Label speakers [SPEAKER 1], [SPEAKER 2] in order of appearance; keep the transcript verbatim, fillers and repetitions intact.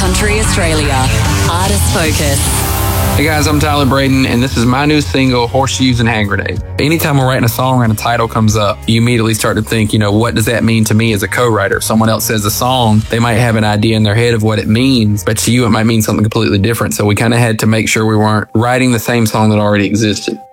[SPEAKER 1] Country Australia. Artist Focus.
[SPEAKER 2] Hey guys, I'm Tyler Braden, and this is my new single, Horseshoes and Hand Grenades. Anytime we're writing a song and a title comes up, you immediately start to think, you know, what does that mean to me as a co-writer? If someone else says a song, they might have an idea in their head of what it means, but to you it might mean something completely different. So we kind of had to make sure we weren't writing the same song that already existed.